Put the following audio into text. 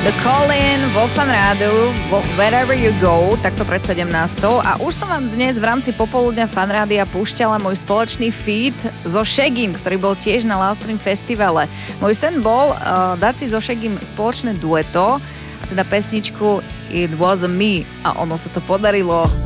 The Call-in vo Fan Rádiu, Wherever You Go, takto pred 17. A už som vám dnes v rámci popoludňa Fan Rádia púšťala môj spoločný feat so Shaggym, ktorý bol tiež na Love Stream festivale. Môj sen bol dať si so Shaggym spoločné dueto, a teda pesničku It Wasn't Me, a ono sa to podarilo.